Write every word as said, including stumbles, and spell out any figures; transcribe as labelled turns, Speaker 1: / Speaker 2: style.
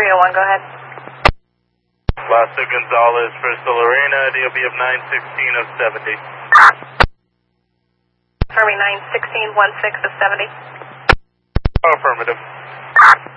Speaker 1: three oh one, go ahead.
Speaker 2: Lasta Gonzalez for Solarena, D O B of nine sixteen of seventy.
Speaker 1: Fermi nine sixteen one six of seventy.
Speaker 2: Affirmative.